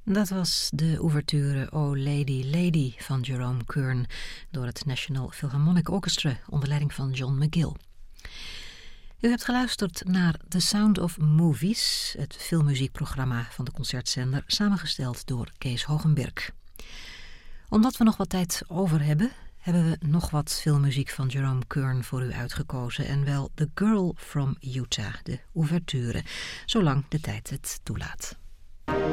Dat was de ouverture Oh Lady Lady van Jerome Kern door het National Philharmonic Orchestra onder leiding van John McGill. U hebt geluisterd naar The Sound of Movies, het filmmuziekprogramma van de Concertzender, samengesteld door Kees Hogenberg. Omdat we nog wat tijd over hebben we nog wat filmmuziek van Jerome Kern voor u uitgekozen en wel The Girl from Utah, de ouverture, zolang de tijd het toelaat.